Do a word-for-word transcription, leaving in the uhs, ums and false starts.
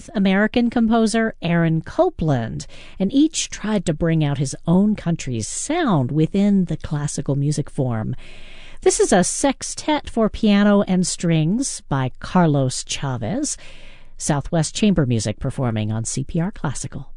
with American composer Aaron Copland, and each tried to bring out his own country's sound within the classical music form. This is a sextet for piano and strings by Carlos Chavez. Southwest Chamber Music performing on C P R Classical.